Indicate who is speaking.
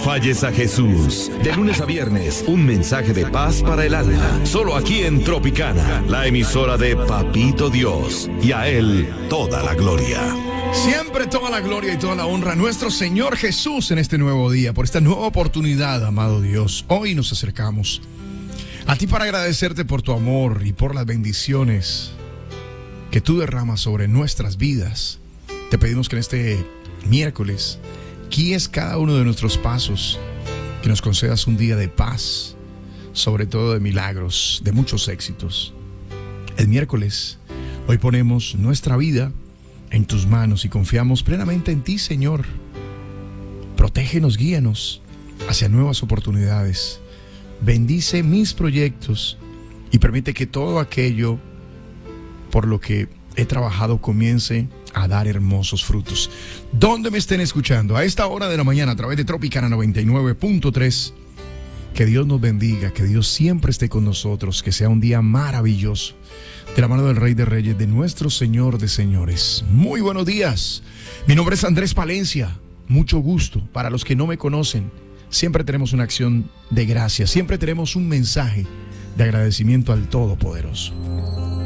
Speaker 1: falles a Jesús. De lunes a viernes, un mensaje de paz para el alma. Solo aquí en Tropicana, la emisora de Papito Dios. Y a Él toda la gloria.
Speaker 2: Siempre toda la gloria y toda la honra a nuestro Señor Jesús en este nuevo día, por esta nueva oportunidad, amado Dios. Hoy nos acercamos a ti para agradecerte por tu amor y por las bendiciones que tú derramas sobre nuestras vidas. Te pedimos que en este miércoles guíes cada uno de nuestros pasos, que nos concedas un día de paz, sobre todo de milagros, de muchos éxitos. El miércoles, hoy ponemos nuestra vida en tus manos y confiamos plenamente en ti, Señor. Protégenos, guíanos hacia nuevas oportunidades. Bendice mis proyectos y permite que todo aquello por lo que he trabajado comience a dar hermosos frutos. Donde me estén escuchando a esta hora de la mañana a través de Tropicana 99.3, que Dios nos bendiga, que Dios siempre esté con nosotros, que sea un día maravilloso, de la mano del Rey de Reyes, de nuestro Señor de Señores. Muy buenos días, mi nombre es Andrés Palencia, mucho gusto. Para los que no me conocen, siempre tenemos una acción de gracias, siempre tenemos un mensaje de agradecimiento al Todopoderoso.